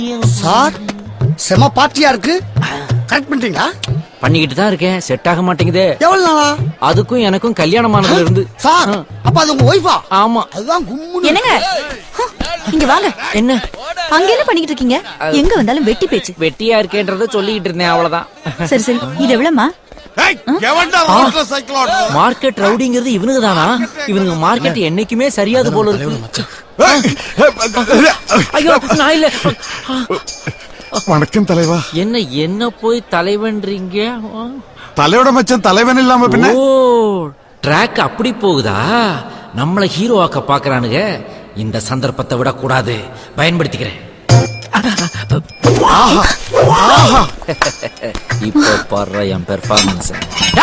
Sir செம பார்ட்டியா இருக்கு. Correct பண்ணிட்டீங்களா? பண்ணிக்கிட்டு தான் இருக்கேன். செட் ஆக மாட்டேங்குதே. எவ்வளவு நாளா? அதுக்கும் எனக்கும் கல்யாணமானதுல இருந்து. சார் அப்ப அது உங்க ஒய்ஃபா? ஆமா. அதுதான் கும்முன்னு. என்னங்க இங்க வாங்க. என்ன அங்க என்ன பண்ணிக்கிட்டு இருக்கீங்க? எங்க வந்தாலும் வெட்டி பேச்சு. வெட்டியா இருக்கேன்றத சொல்லிக்கிட்டு இருந்தேன், அவ்வளவுதான். சரி சரி, இது எவ்வளவுமா? மார்க்கெட் ரவுடிங்கிறது இவனுக்கு தானா? இவனுக்கு மார்க்கெட் என்னைக்குமே சரியாது போல இருக்கு. ஐயோ நான் இல்ல. வணக்கம் தலைவா. என்ன போய் தலைவன்றீங்க? தலையோட மச்சன் தலைவன் இல்லாம பின்ன. ஓ ட்ராக் அப்படி போகுதா? நம்மள ஹீரோவாக்க பாக்குறானுங்க. இந்த சந்தர்ப்பத்தை விடக்கூடாது, பயன்படுத்திக்கிறேன். இப்போ பாரு என் பெர்ஃபார்மன்ஸ்.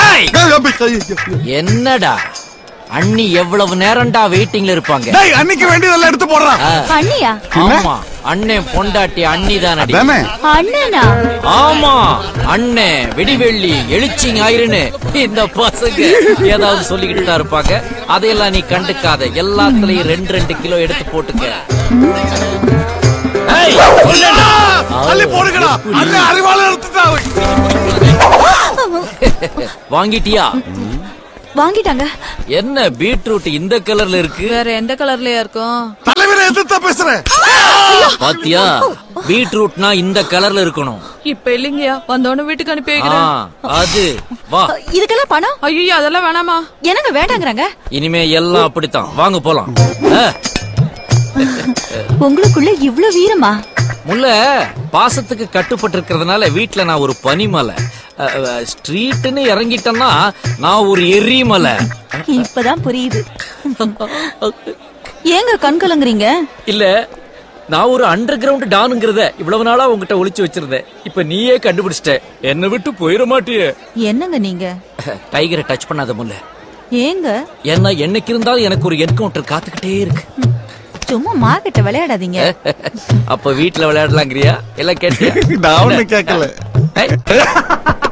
என்னடா அண்ணி எவ்வளவு நேரம்டா வெயிட்டிங்ல இருப்பாங்க? அன்னைக்கு வேண்டியதெல்லாம் எடுத்து போடுறான். அண்ணியா? ஆமா அண்ணன் பொண்டாட்டி அண்ணி தானடி. அண்ணனா? ஆமா அண்ணே வெடிவெள்ளி எழுச்சி ஞாயிறுன்னு இந்த பசங்க ஏதாவது சொல்லிக்கிட்டு தான் இருப்பாங்க. அதையெல்லாம் நீ கண்டுக்காத. எல்லாத்துலயும் 2 கிலோ எடுத்து போட்டுக்க. வாங்கிட்டியா? வாங்கிட்டாங்க. என்ன பீட்ரூட் இந்த கலர்ல இருக்கு? வேற எந்த கலர்லயா இருக்கும்? தலைவரை எதிர்த்தா பேசுறேன். பாத்தியா, பீட்ரூட்னா இந்த கலர்ல இருக்கணும். இப்ப இல்லைங்கயா, வந்தோன்னு வீட்டுக்கு அனுப்பி வைக்கிறேன். அது வா. இதுக்கெல்லாம் பணம்? ஐயோ அதெல்லாம் வேணாமா. எனக்கு வேண்டாங்கறாங்க. இனிமே எல்லாம் அப்படித்தான். வாங்க போலாம். உங்களுக்குள்ள இவ்ளோ வீரமா? முல்ல பாசத்துக்கு கட்டுப்பட்டு இருக்கிறதுனால வீட்டுல நான் ஒரு பனிமலை, ஸ்ட்ரீட்னு இறங்கிட்டேன்னா நான் ஒரு எரிமலை. இப்பதான் புரியுது. ஏங்க கண் கலங்குறீங்க? இல்ல, நான் ஒரு அண்டர் கிரவுண்ட் டானுங்கிறத இவ்வளவு நாளா உங்ககிட்ட ஒளிச்சு வச்சிருந்தேன். இப்ப நீயே கண்டுபிடிச்சிட்ட. என்ன விட்டு போயிட மாட்டியே. என்னங்க நீங்க? டைகரை டச் பண்ணாத முல்ல. ஏங்க? ஏன்னா என்னைக்கு இருந்தாலும் எனக்கு ஒரு என்கவுண்டர் காத்துக்கிட்டே இருக்கு. சும்மா மார்க்கெட்ட விளையாடாதீங்க. அப்ப வீட்டுல விளையாடலாங்கிறியா? எல்லாம் கேட்டியா? நான் ஒண்ணு கேட்கல.